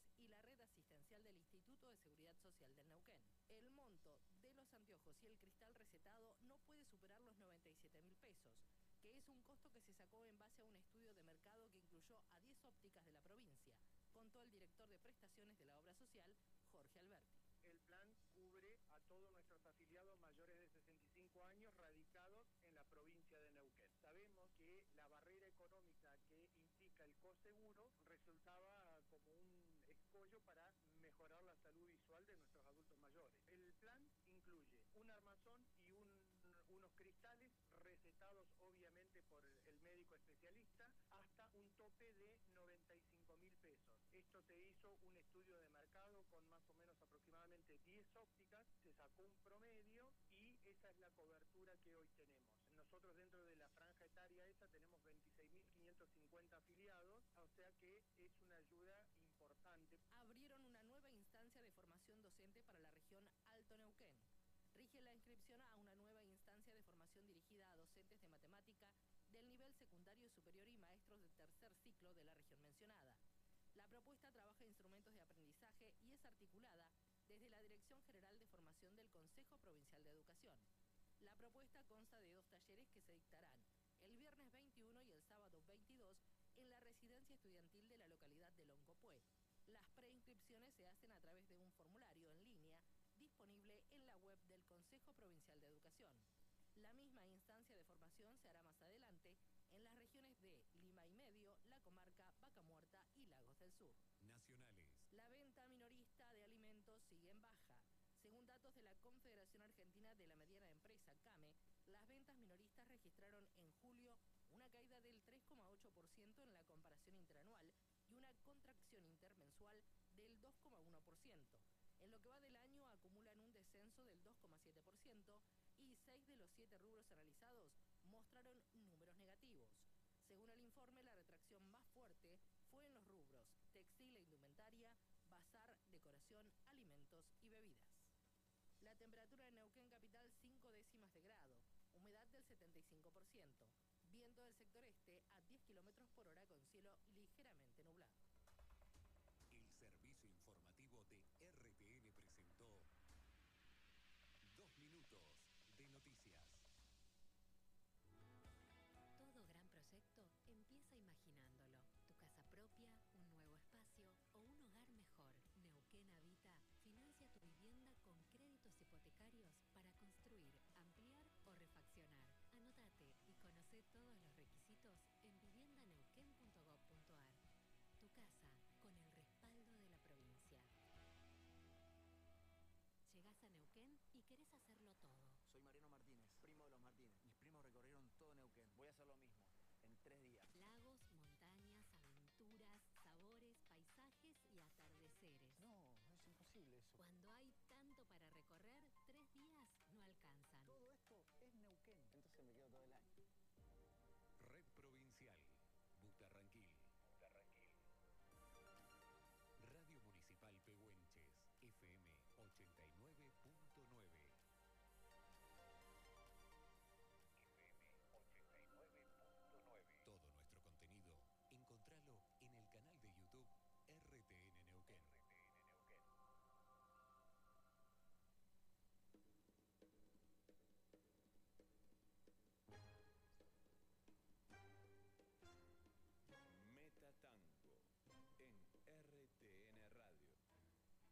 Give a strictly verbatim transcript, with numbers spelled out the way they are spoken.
y la red asistencial del Instituto de Seguridad Social del Neuquén. El monto de los anteojos y el cristal recetado no puede superar los noventa y siete mil pesos, que es un costo que se sacó en base a un estudio de mercado que incluyó a diez ópticas de la provincia, contó el director de prestaciones de la obra social, Jorge Alberti. El plan cubre a todos nuestros afiliados mayores de sesenta y cinco años radicados en la provincia de Neuquén. Sabemos que la barrera económica que implica el coseguro resultaba como un escollo para mejorar la salud visual de nuestros adultos mayores. El plan incluye un armazón y un, unos cristales recetados obviamente por el médico especialista hasta un tope de noventa y cinco mil pesos. Esto se hizo un estudio de mercado con más o menos aproximadamente diez ópticas, se sacó un promedio y esa es la cobertura que hoy tenemos. Nosotros dentro de la franja etaria esa tenemos veintiséis mil quinientos cincuenta afiliados, o sea que es una ayuda importante. Abrieron una nueva instancia de formación docente para la región Alto Neuquén. Rige la inscripción a una nueva instancia de formación dirigida a docentes de matemática del nivel secundario superior y maestros de tercer ciclo de la región mencionada. La propuesta trabaja instrumentos de aprendizaje y es articulada desde la Dirección General de Formación del Consejo Provincial de Educación. La propuesta consta de dos talleres que se dictarán el viernes veintiuno y el sábado veintidós en la residencia estudiantil de la localidad de Loncopué. Las preinscripciones se hacen a través de un formulario en línea disponible en la web del Consejo Provincial de Educación. La misma instancia de formación se hará más adelante en las regiones de Lima y Medio, la comarca Vaca Muerta y Lagos del Sur. Nacionales. La venta minorista de alimentos sigue en baja. Según datos de la Confederación Argentina de la Mediana Empresa, CAME, las ventas minoristas registraron en julio una caída del tres coma ocho por ciento en la comparación interanual y una contracción intermensual del dos coma uno por ciento. En lo que va del año acumulan un descenso del dos coma siete por ciento y seis de los siete rubros analizados mostraron números negativos. Según el informe, la retracción más fuerte fue en los rubros textil e indumentaria, bazar, decoración, alimentos y bebidas. La temperatura en Neuquén capital cinco décimas de grado, humedad del setenta y cinco por ciento, viento del sector este